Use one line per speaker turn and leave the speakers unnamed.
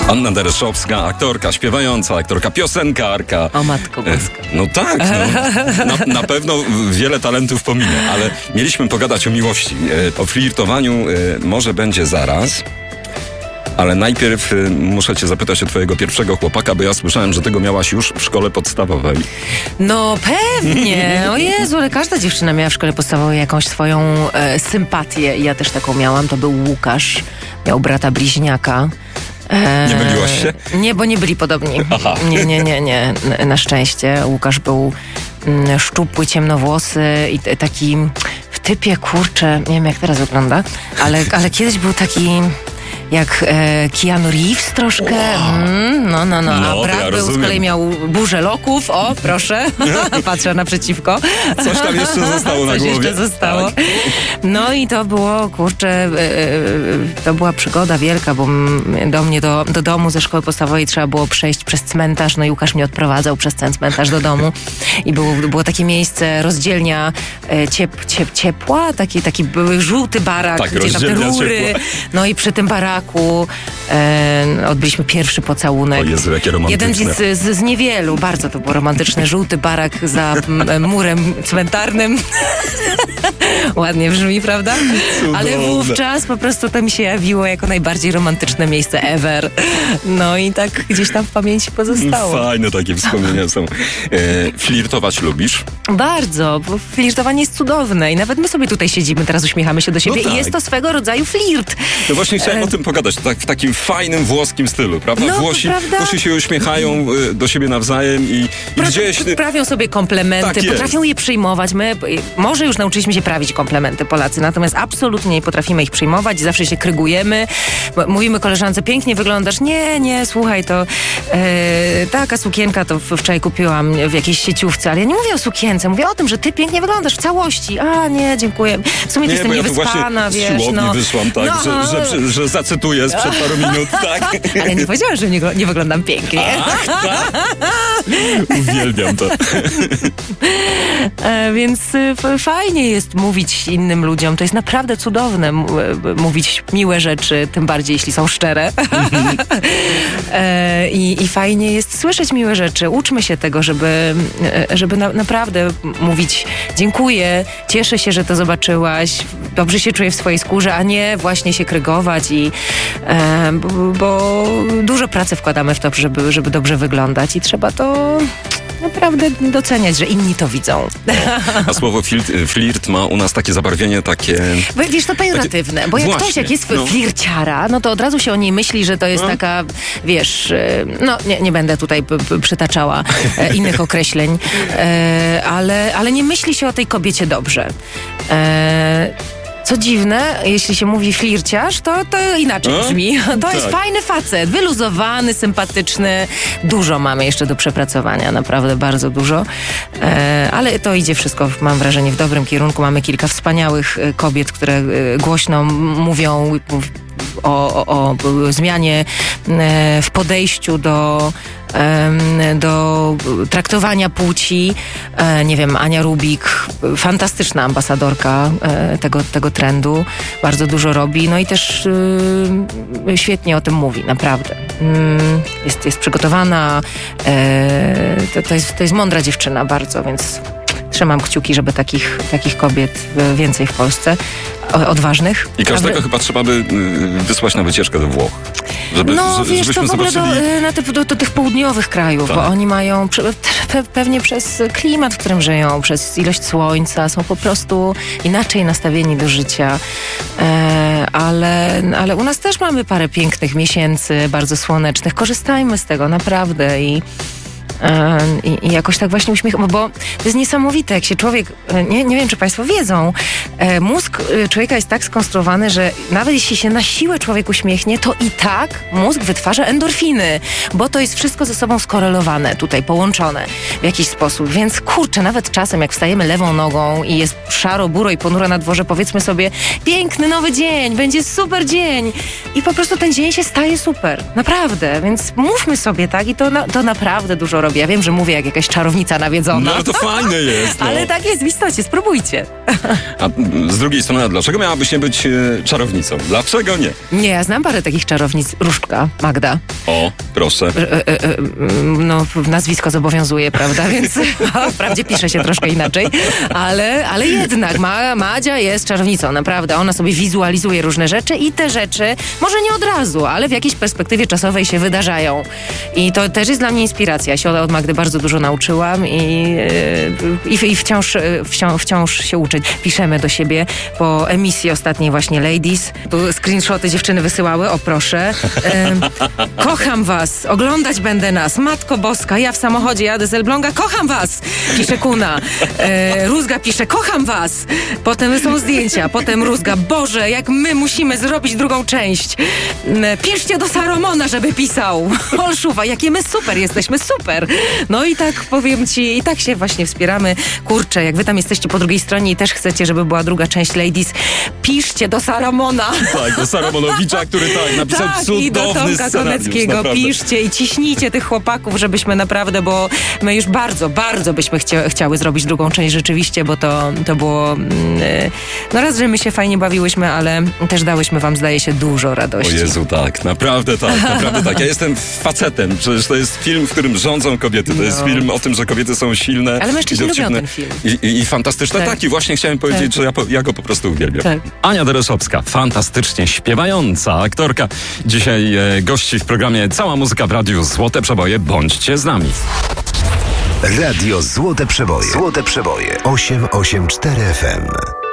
Anna Dereszowska, aktorka, śpiewająca, aktorka, piosenkarka.
O matko boska.
No tak, na pewno wiele talentów pominie, ale mieliśmy pogadać o miłości. O flirtowaniu może będzie zaraz. Ale najpierw muszę cię zapytać o twojego pierwszego chłopaka, bo ja słyszałem, że tego miałaś już w szkole podstawowej.
No pewnie. O Jezu, ale każda dziewczyna miała w szkole podstawowej jakąś swoją sympatię. I ja też taką miałam. To był Łukasz. Miał brata bliźniaka.
Nie myliłaś się?
Nie, bo nie byli podobni.
Aha.
Nie. Na szczęście. Łukasz był szczupły, ciemnowłosy i taki w typie, kurczę, nie wiem jak teraz wygląda, ale kiedyś był taki... jak Keanu Reeves troszkę. A brat był, z kolei miał burzę loków. O, proszę. Patrzę naprzeciwko.
Coś tam jeszcze zostało na głowie.
Coś jeszcze zostało. Tak. No i to było, kurczę, to była przygoda wielka, bo do mnie, do domu ze szkoły podstawowej trzeba było przejść przez cmentarz. No i Łukasz mnie odprowadzał przez ten cmentarz do domu. I było takie miejsce, rozdzielnia ciepła, taki były żółty barak,
tak,
gdzie tam te rury. Ciepła. No i przy tym baraku odbyliśmy pierwszy pocałunek.
O Jezu, jakie romantyczne.
Jeden z niewielu, bardzo to było romantyczne. Żółty barak za murem cmentarnym. Ładnie brzmi, prawda?
Cudowne.
Ale wówczas po prostu to mi się jawiło jako najbardziej romantyczne miejsce ever. No i tak gdzieś tam w pamięci pozostało.
Fajne takie wspomnienia są. Flirtować lubisz?
Bardzo, bo flirtowanie jest cudowne i nawet my sobie tutaj siedzimy, teraz uśmiechamy się do siebie i jest to swego rodzaju flirt.
No właśnie chciałem o tym pogadać, tak, w takim fajnym włoskim stylu, prawda?
No,
Włosi się uśmiechają do siebie nawzajem i gdzieś...
Prawią sobie komplementy,
tak
potrafią je przyjmować. My może już nauczyliśmy się prawić komplementy, Polacy, natomiast absolutnie nie potrafimy ich przyjmować, zawsze się krygujemy, mówimy koleżance, pięknie wyglądasz, nie, słuchaj, to taka sukienka to wczoraj kupiłam w jakiejś sieciówce, ale ja nie mówię o sukience, mówię o tym, że ty pięknie wyglądasz w całości. A nie, dziękuję. W sumie jestem niewyspana, wiesz.
Z siłowni wyszłam, tak, że zacytuję sprzed paru minut, tak.
Ale nie powiedziałam, że nie wyglądam pięknie.
Ach, tak? Uwielbiam to.
Więc fajnie jest mówić innym ludziom. To jest naprawdę cudowne mówić miłe rzeczy, tym bardziej jeśli są szczere. I fajnie jest słyszeć miłe rzeczy. Uczmy się tego, żeby naprawdę mówić dziękuję, cieszę się, że to zobaczyłaś, dobrze się czuję w swojej skórze, a nie właśnie się krygować bo dużo pracy wkładamy w to, żeby dobrze wyglądać i trzeba to naprawdę doceniać, że inni to widzą.
A słowo flirt ma u nas takie zabarwienie, takie...
Wiesz, to pejoratywne, bo jak
właśnie,
ktoś jest flirciara, no to od razu się o niej myśli, że to jest taka, wiesz, nie będę tutaj przytaczała innych określeń, ale nie myśli się o tej kobiecie dobrze. Co dziwne, jeśli się mówi flirciarz, to inaczej brzmi. To jest fajny facet, wyluzowany, sympatyczny. Dużo mamy jeszcze do przepracowania, naprawdę bardzo dużo. Ale to idzie wszystko, mam wrażenie, w dobrym kierunku. Mamy kilka wspaniałych kobiet, które głośno mówią o zmianie w podejściu do traktowania płci. Nie wiem, Ania Rubik, fantastyczna ambasadorka tego trendu, bardzo dużo robi, no i też świetnie o tym mówi, naprawdę. Jest przygotowana, to jest mądra dziewczyna bardzo, więc trzymam kciuki, żeby takich kobiet więcej w Polsce, odważnych.
I każdego chyba trzeba by wysłać na wycieczkę do Włoch.
Wiesz, to w ogóle do tych południowych krajów, bo oni mają pewnie przez klimat, w którym żyją, przez ilość słońca, są po prostu inaczej nastawieni do życia. Ale u nas też mamy parę pięknych miesięcy, bardzo słonecznych. Korzystajmy z tego, naprawdę. I jakoś tak właśnie uśmiecham, bo to jest niesamowite, jak się człowiek, nie wiem, czy Państwo wiedzą, mózg człowieka jest tak skonstruowany, że nawet jeśli się na siłę człowiek uśmiechnie, to i tak mózg wytwarza endorfiny, bo to jest wszystko ze sobą skorelowane, tutaj połączone w jakiś sposób, więc kurczę, nawet czasem jak wstajemy lewą nogą i jest szaro, buro i ponuro na dworze, powiedzmy sobie, piękny nowy dzień, będzie super dzień i po prostu ten dzień się staje super, naprawdę, więc mówmy sobie tak i to naprawdę dużo robi. Ja wiem, że mówię jak jakaś czarownica nawiedzona.
No to fajne jest. No.
Ale tak jest w istocie, spróbujcie.
A z drugiej strony, dlaczego miałabyś nie być czarownicą? Dlaczego nie?
Nie, ja znam parę takich czarownic. Różdżka, Magda.
O, proszę.
No, nazwisko zobowiązuje, prawda? Więc wprawdzie pisze się troszkę inaczej, ale jednak Madzia jest czarownicą, naprawdę. Ona sobie wizualizuje różne rzeczy i te rzeczy, może nie od razu, ale w jakiejś perspektywie czasowej się wydarzają. I to też jest dla mnie inspiracja. Ja się od Magdy bardzo dużo nauczyłam i wciąż się uczyć. Piszemy do siebie po emisji ostatniej właśnie Ladies. Tu screenshoty dziewczyny wysyłały, o proszę. Kocham was, oglądać będę nas. Matko Boska, ja w samochodzie jadę z Elbląga, kocham was, pisze Kuna. Rózga pisze, kocham was. Potem są zdjęcia, potem Rózga, Boże, jak my musimy zrobić drugą część. Piszcie do Saromona, żeby pisał. Olszuwa, jakie my super jesteśmy, super. No i tak powiem ci, i tak się właśnie wspieramy. Kurczę, jak wy tam jesteście po drugiej stronie i też chcecie, żeby była druga część Ladies, piszcie do Saramona.
Tak, do Saramonowicza, który napisał cudowny
i do Tomka Koneckiego, piszcie i ciśnijcie tych chłopaków, żebyśmy naprawdę, bo my już bardzo, bardzo byśmy chciały zrobić drugą część rzeczywiście, bo to było no raz, że my się fajnie bawiłyśmy, ale też dałyśmy wam, zdaje się, dużo radości.
O Jezu, tak, naprawdę tak, naprawdę tak. Ja jestem facetem, przecież to jest film, w którym rządzą kobiety, to jest film o tym, że kobiety są silne.
Ale mężczyźni lubią ten film.
I fantastyczne. Tak, i właśnie chciałem powiedzieć, że ja go po prostu uwielbiam.
Tak.
Ania Dereszowska, fantastycznie śpiewająca aktorka. Dzisiaj gości w programie Cała muzyka w radiu Złote Przeboje. Bądźcie z nami.
Radio Złote Przeboje. Złote Przeboje. 884 FM.